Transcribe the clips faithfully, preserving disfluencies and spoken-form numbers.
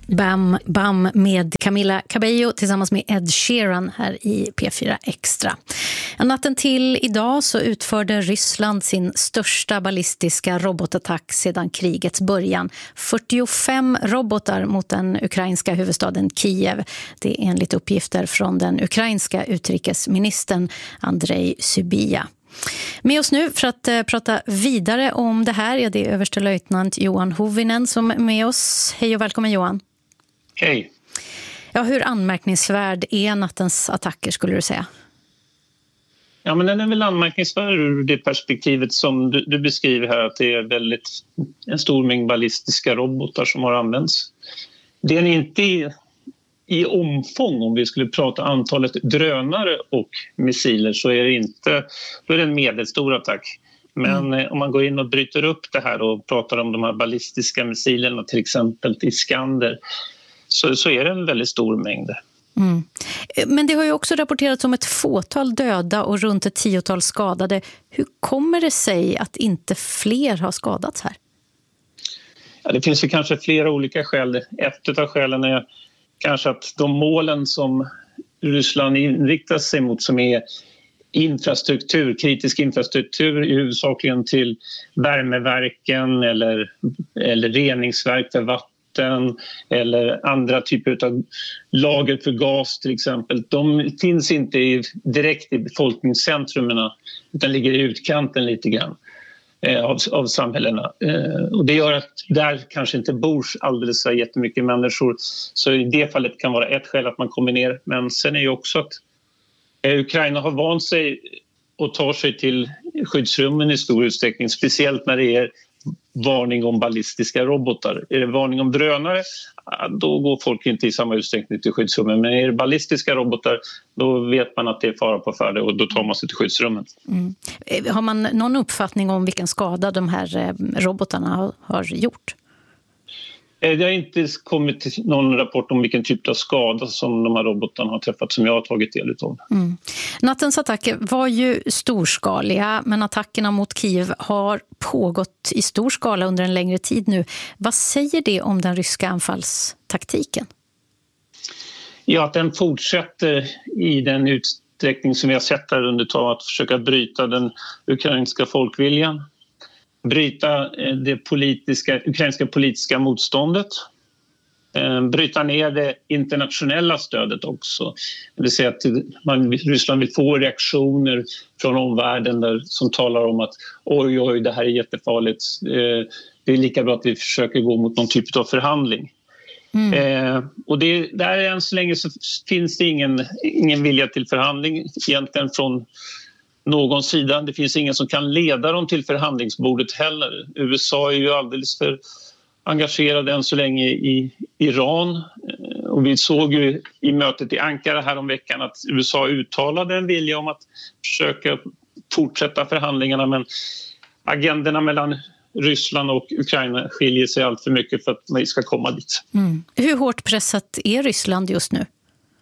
Bam Bam med Camila Cabello tillsammans med Ed Sheeran här i P fyra Extra. Natten till idag så utförde Ryssland sin största ballistiska robotattack sedan krigets början. fyrtiofem robotar mot den ukrainska huvudstaden Kiev. Det är enligt uppgifter från den ukrainska utrikesministern Andrei Sybiha. Med oss nu för att uh, prata vidare om det här är det överstelöjtnant Johan Hovinen som är med oss. Hej och välkommen Johan. Hej. Ja, hur anmärkningsvärd är nattens attacker skulle du säga? Ja, men den är väl anmärkningsvärd ur det perspektivet som du, du beskriver här, att det är väldigt en stor mängd ballistiska robotar som har använts. Det är inte i, i omfång, om vi skulle prata antalet drönare och missiler, så är det inte, då är det en medelstor attack. Men mm. om man går in och bryter upp det här och pratar om de här ballistiska missilerna, till exempel Iskander, så, så är det en väldigt stor mängd. Mm. Men det har ju också rapporterats om ett fåtal döda och runt ett tiotal skadade. Hur kommer det sig att inte fler har skadats här? Ja, det finns ju kanske flera olika skäl. Ett av skälen är kanske att de målen som Ryssland inriktar sig mot, som är infrastruktur, kritisk infrastruktur i huvudsakligen till värmeverken eller, eller reningsverk för vatten eller andra typer av lager för gas till exempel. De finns inte i, direkt i befolkningscentrumen utan ligger i utkanten lite grann eh, av, av samhällena. Eh, och det gör att där kanske inte bor alldeles så jättemycket människor. Så i det fallet kan vara ett skäl att man kommer ner. Men sen är ju också att eh, Ukraina har vant sig och tar sig till skyddsrummen i stor utsträckning, speciellt när det är varning om ballistiska robotar. Är det varning om drönare, då går folk inte i samma utsträckning till skyddsrummen. Men är det ballistiska robotar, då vet man att det är fara på färde och då tar man sig till skyddsrummen. Mm. Har man någon uppfattning om vilken skada de här robotarna har gjort? Det har inte kommit någon rapport om vilken typ av skada som de här robotarna har träffat som jag har tagit del av. Mm. Nattens attacker var ju storskaliga, men attackerna mot Kiev har pågått i stor skala under en längre tid nu. Vad säger det om den ryska anfallstaktiken? Ja, att den fortsätter i den utsträckning som vi har sett här under tag, att försöka bryta den ukrainska folkviljan. Bryta det politiska, ukrainska politiska motståndet. Bryta ner det internationella stödet också. Det vill säga att man, Ryssland vill få reaktioner från omvärlden där, som talar om att oj, oj, det här är jättefarligt. Det är lika bra att vi försöker gå mot någon typ av förhandling. Mm. Eh, och det, där än så länge så finns det ingen, ingen vilja till förhandling egentligen från någon sida. Det finns ingen som kan leda dem till förhandlingsbordet heller. U S A är ju alldeles för engagerade än så länge i Iran. Och vi såg ju i mötet i Ankara här om veckan att U S A uttalade en vilja om att försöka fortsätta förhandlingarna, men agenderna mellan Ryssland och Ukraina skiljer sig allt för mycket för att man ska komma dit. Mm. Hur hårt pressat är Ryssland just nu?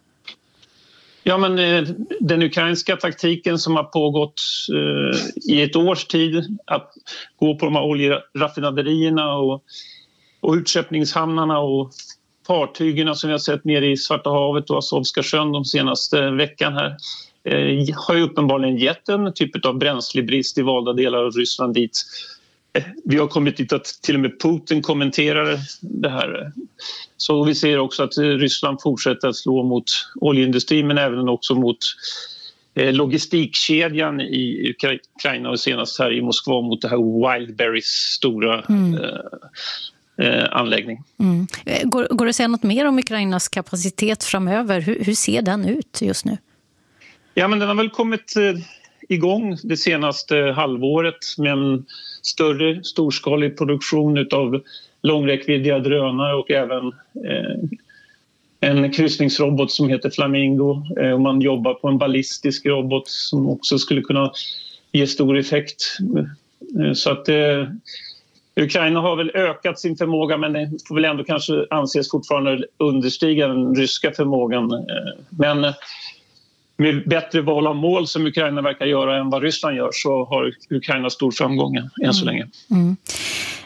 Ja, men eh, den ukrainska taktiken som har pågått eh, i ett års tid, att gå på de här oljeraffinaderierna och, och utskeppningshamnarna och fartygen som vi har sett nere i Svarta havet och Azovska sjön de senaste veckan här, eh, har ju uppenbarligen gett en typ av bränslebrist i valda delar av Ryssland dit. Vi har kommit dit att till och med Putin kommenterar det här. Så vi ser också att Ryssland fortsätter att slå mot oljeindustrin, men även också mot logistikkedjan i Ukraina och senast här i Moskva mot det här Wildberries stora mm. eh, anläggning. Mm. Går, går det att säga något mer om Ukrainas kapacitet framöver? Hur, hur ser den ut just nu? Ja, men den har väl kommit eh, igång det senaste halvåret med en större storskalig produktion av långräckviddiga drönare och även eh, en kryssningsrobot som heter Flamingo. Eh, och man jobbar på en ballistisk robot som också skulle kunna ge stor effekt. Eh, så att eh, Ukraina har väl ökat sin förmåga, men det får väl ändå kanske anses fortfarande understiga den ryska förmågan. Eh, men med bättre val av mål som Ukraina verkar göra än vad Ryssland gör, så har Ukraina stor framgång än så länge. Mm.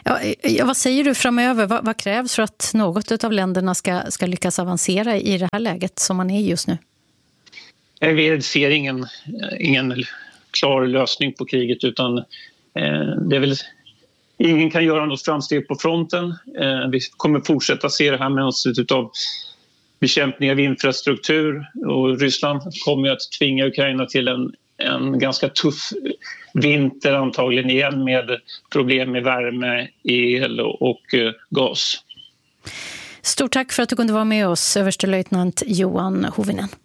Ja, ja, vad säger du framöver? Vad, vad krävs för att något av länderna ska, ska lyckas avancera i det här läget som man är just nu? Jag ser ingen, ingen klar lösning på kriget, utan eh, det är väl, ingen kan göra något framsteg på fronten. Eh, vi kommer fortsätta se det här med oss utav bekämpning av infrastruktur, och Ryssland kommer att tvinga Ukraina till en, en ganska tuff vinter antagligen igen, med problem med värme, el och eh, gas. Stort tack för att du kunde vara med oss, överstelöjtnant Johan Hovinen.